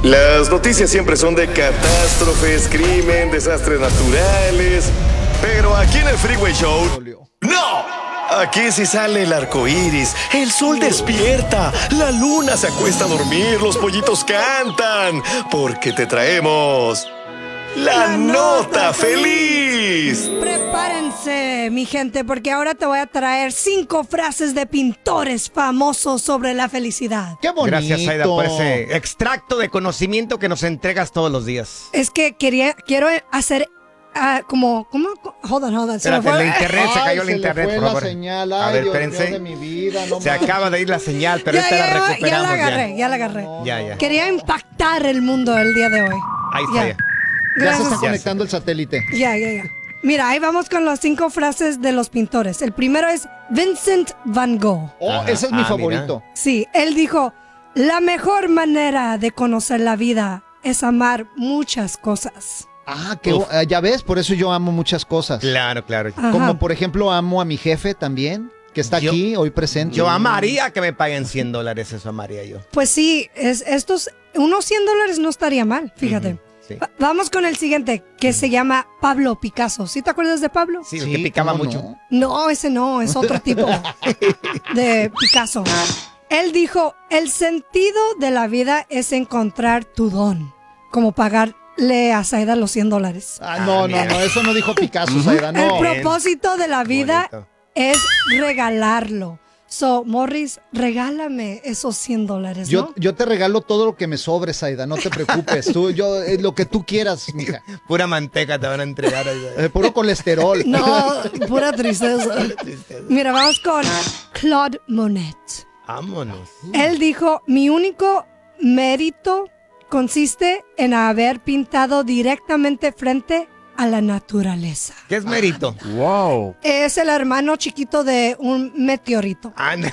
Las noticias siempre son de catástrofes, crimen, desastres naturales. Pero aquí en el Freeway Show, ¡no! Aquí sí sale el arco iris, el sol despierta, la luna se acuesta a dormir, los pollitos cantan, porque te traemos la nota feliz. Prepárense, mi gente, porque ahora te voy a traer 5 frases de pintores famosos sobre la felicidad. ¡Qué bonito! Gracias, Aida, por ese extracto de conocimiento que nos entregas todos los días. Es que quiero hacer ¿cómo? Hold on. Se me Espérate, fue. el internet, se cayó el le internet, fue por la favor. señal. A Ay, ver, Dios espérense. mío de mi vida, no Se manches. acaba de ir la señal, pero esta la recuperamos ya la agarré. Ya. Quería impactar el mundo el día de hoy. Ahí está Ya. ya. Ya se Gracias. está conectando el satélite. Ya. Mira, ahí vamos con las 5 frases de los pintores. El primero es Vincent Van Gogh. Oh, Ajá. ese es mi Ah, favorito. Sí, él dijo, la mejor manera de conocer la vida es amar muchas cosas. Ah, que Uf. ya ves, por eso yo amo muchas cosas. Claro. Ajá. Como por ejemplo amo a mi jefe también, que está Yo- aquí hoy presente. Yo amaría que me paguen $100, eso amaría yo. Pues sí, unos $100 no estaría mal, fíjate. Ujú, sí. Vamos con el siguiente, que se llama Pablo Picasso. ¿Sí te acuerdas de Pablo? Sí, el que picaba ¿cómo mucho. no? No, ese no, es otro tipo de Picasso. Él dijo, el sentido de la vida es encontrar tu don, como pagarle a Zaida los $100. Ah, no, mira. eso no dijo Picasso, Zaira, no. El propósito de la vida Bonito. es regalarlo. So, Morris, regálame esos $100, ¿no? Yo te regalo todo lo que me sobre, Zaida, no te preocupes. Lo que tú quieras, mija. Pura manteca te van a entregar. Puro colesterol. No, pura tristeza. Mira, vamos con Claude Monet. Vámonos. Él dijo, mi único mérito consiste en haber pintado directamente frente a la naturaleza. ¿Qué es mérito? Es el hermano chiquito de un meteorito.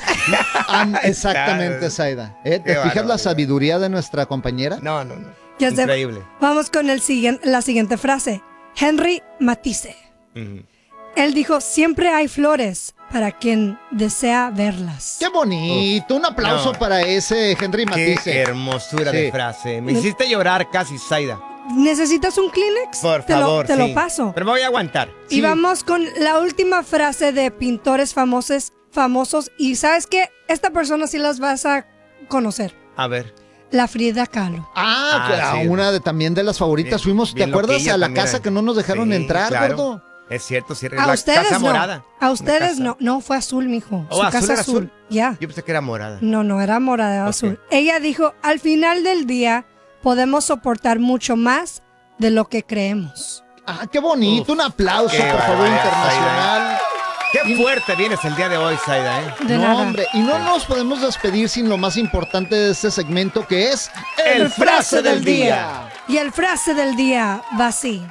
Exactamente, Zaida. ¿Te Qué fijas la barbaridad. sabiduría de nuestra compañera? No. Ya sé. Increíble. Vamos con la siguiente frase. Henry Matisse. Ujú. Él dijo, siempre hay flores para quien desea verlas. ¡Qué bonito! Un aplauso No. para ese Henry Qué Matisse. hermosura Sí. de frase. Me hiciste llorar casi, Zaida. ¿Necesitas un Kleenex? Por Te favor, lo sí. paso. Pero me voy a aguantar. Y Sí. vamos con la última frase de pintores famosos. Y ¿sabes qué? Esta persona sí las vas a conocer. A ver. La Frida Kahlo. Sí. Una también de las favoritas. Bien- Fuimos, ¿te bien acuerdas? loquilla A la también, casa que no nos dejaron Sí, entrar, claro. gordo. Es cierto, sí. A La ustedes casa no. morada. A ustedes casa. no. No, fue azul, mijo. Oh, Su ¿azul casa era azul. Ya. Yo pensé que era morada. No, era morada, era Ok. azul. Ella dijo, al final del día podemos soportar mucho más de lo que creemos. Ah, qué bonito. Uf, un aplauso, qué por favor, barbaridad, internacional. Qué fuerte vienes el día de hoy, Zaida, ¿eh? De No, nada. hombre. Y no nos podemos despedir sin lo más importante de este segmento, que es El frase del día. Y el frase del día va así.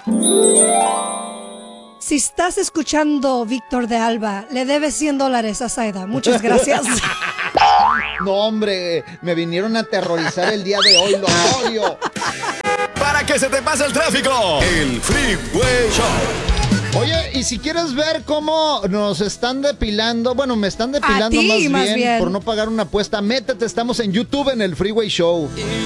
Si estás escuchando Víctor de Alba, le debes $100 a Zaida. Muchas gracias. No, hombre, me vinieron a aterrorizar el día de hoy, lo odio. Para que se te pase el tráfico, el Freeway Show. Oye, y si quieres ver cómo nos están depilando, bueno, me están depilando ti, más más bien bien. por no pagar una apuesta, métete, estamos en YouTube en el Freeway Show.